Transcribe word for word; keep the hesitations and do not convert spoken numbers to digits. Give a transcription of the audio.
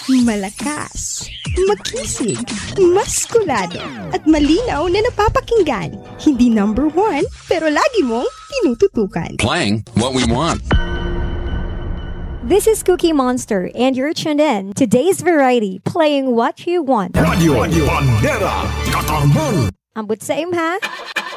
Malakas, makisig, maskulado, at malinaw na napapakinggan. Hindi number one, pero lagi mong tinututukan. Playing what we want. This is Cookie Monster, and you're tuned in to Today's Variety, playing what you want. Radio Bandera Katarman. Ambot sa im, ha?